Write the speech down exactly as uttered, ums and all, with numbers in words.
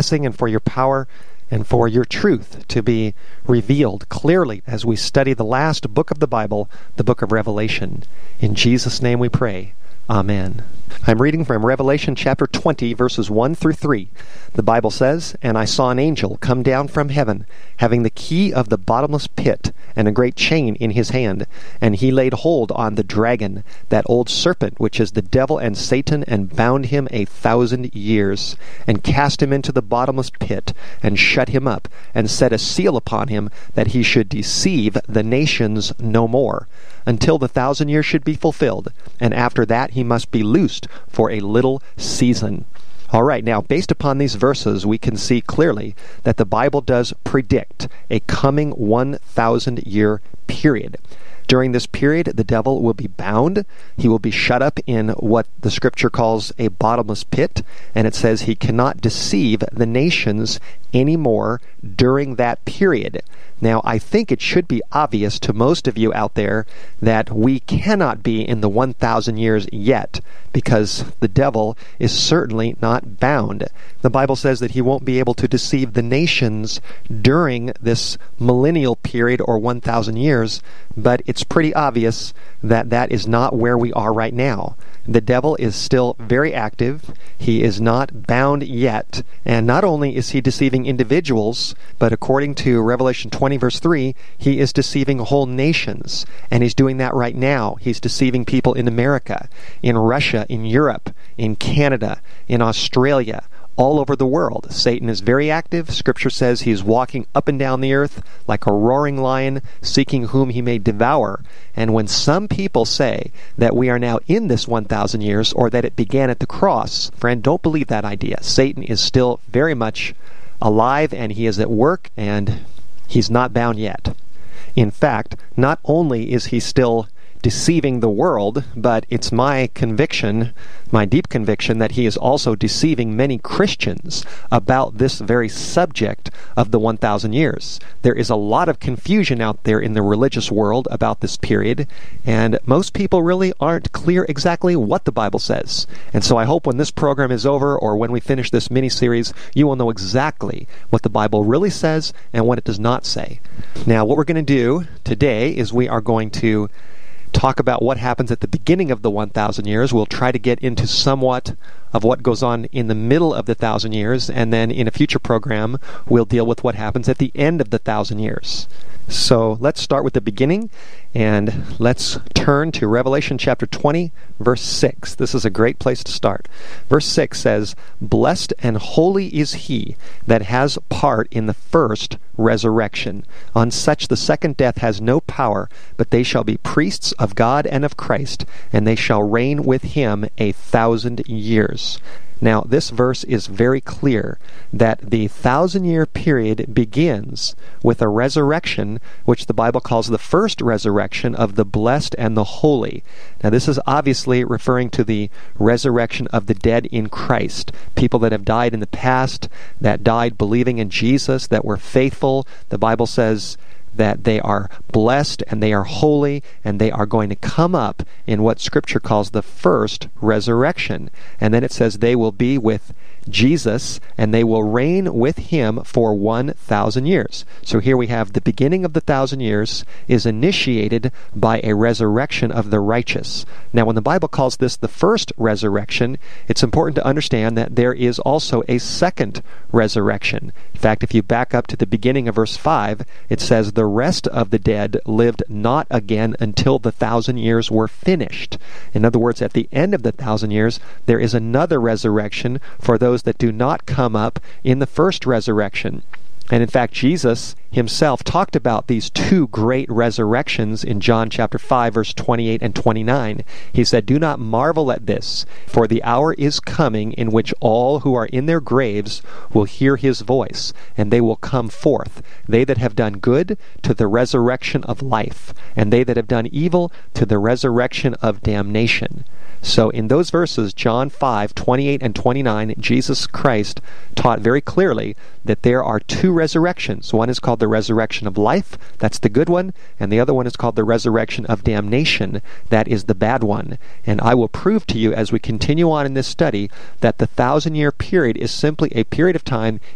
blessing and for your power and for your truth to be revealed clearly as we study the last book of the Bible, the book of Revelation. In Jesus' name we pray. Amen. I'm reading from Revelation chapter twenty, verses one through three. The Bible says, "And I saw an angel come down from heaven, having the key of the bottomless pit, and a great chain in his hand. And he laid hold on the dragon, that old serpent, which is the devil and Satan, and bound him a thousand years, and cast him into the bottomless pit, and shut him up, and set a seal upon him, that he should deceive the nations no more, until the thousand years should be fulfilled. And after that he must be loosed for a little season." All right, now, based upon these verses, we can see clearly that the Bible does predict a coming one thousand year period. During this period, the devil will be bound. He will be shut up in what the Scripture calls a bottomless pit, and it says he cannot deceive the nations anymore during that period. Now, I think it should be obvious to most of you out there that we cannot be in the one thousand years yet, because the devil is certainly not bound. The Bible says that he won't be able to deceive the nations during this millennial period or one thousand years, but it's pretty obvious that that is not where we are right now. The devil is still very active. He is not bound yet. And not only is he deceiving individuals, but according to Revelation twenty, verse three, he is deceiving whole nations. And he's doing that right now. He's deceiving people in America, in Russia, in Europe, in Canada, in Australia, all over the world. Satan is very active. Scripture says he's walking up and down the earth like a roaring lion, seeking whom he may devour. And when some people say that we are now in this one thousand years, or that it began at the cross, friend, don't believe that idea. Satan is still very much alive, and he is at work, and he's not bound yet. In fact, not only is he still deceiving the world, but it's my conviction, my deep conviction, that he is also deceiving many Christians about this very subject of the one thousand years. There is a lot of confusion out there in the religious world about this period, and most people really aren't clear exactly what the Bible says. And so I hope when this program is over, or when we finish this mini-series, you will know exactly what the Bible really says and what it does not say. Now, what we're going to do today is we are going to talk about what happens at the beginning of the one thousand years. We'll try to get into somewhat of what goes on in the middle of the thousand years, and then in a future program, we'll deal with what happens at the end of the thousand years. So let's start with the beginning, and let's turn to Revelation chapter twenty, verse six. This is a great place to start. Verse six says, "Blessed and holy is he that has part in the first resurrection. On such the second death has no power, but they shall be priests of God and of Christ, and they shall reign with him a thousand years." Now, this verse is very clear that the thousand-year period begins with a resurrection, which the Bible calls the first resurrection of the blessed and the holy. Now, this is obviously referring to the resurrection of the dead in Christ, people that have died in the past, that died believing in Jesus, that were faithful. The Bible says that they are blessed and they are holy, and they are going to come up in what Scripture calls the first resurrection. And then it says they will be with Jesus, and they will reign with him for one thousand years. So here we have the beginning of the thousand years is initiated by a resurrection of the righteous. Now, when the Bible calls this the first resurrection, it's important to understand that there is also a second resurrection. In fact, if you back up to the beginning of verse five, it says, "The rest of the dead lived not again until the thousand years were finished." In other words, at the end of the thousand years, there is another resurrection for those that do not come up in the first resurrection. And in fact, Jesus himself talked about these two great resurrections in John chapter five, verse twenty-eight and twenty-nine. He said, "Do not marvel at this, for the hour is coming in which all who are in their graves will hear his voice, and they will come forth, they that have done good to the resurrection of life, and they that have done evil to the resurrection of damnation." So in those verses, John five, twenty-eight and twenty-nine, Jesus Christ taught very clearly that there are two resurrections. One is called the resurrection of life, that's the good one, and the other one is called the resurrection of damnation, that is the bad one. And I will prove to you as we continue on in this study that the thousand-year period is simply a period of time